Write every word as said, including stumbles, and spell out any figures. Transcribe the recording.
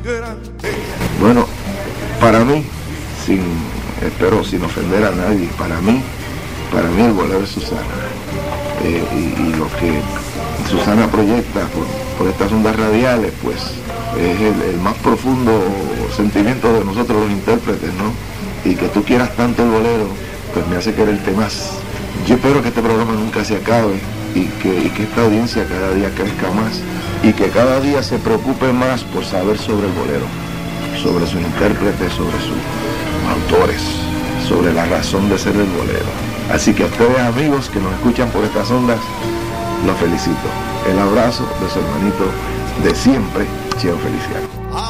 Bueno, para mí, sin, espero sin ofender a nadie, para mí, para mí el bolero es Susana. Eh, y, y lo que Susana proyecta por, por estas ondas radiales, pues es el, el más profundo sentimiento de nosotros los intérpretes, ¿no? Y que tú quieras tanto el bolero, pues me hace quererte más. Yo espero que este programa nunca se acabe y que, y que esta audiencia cada día crezca más y que cada día se preocupe más por saber sobre el bolero, sobre sus intérpretes, sobre sus autores, sobre la razón de ser el bolero. Así que a ustedes, amigos que nos escuchan por estas ondas, los felicito. El abrazo de su hermanito de siempre, Cheo Feliciano.